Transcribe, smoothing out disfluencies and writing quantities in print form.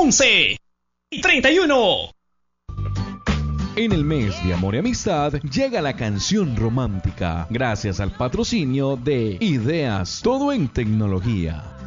11 y 31. En el mes de amor y amistad llega la canción romántica, gracias al patrocinio de Ideas, todo en tecnología.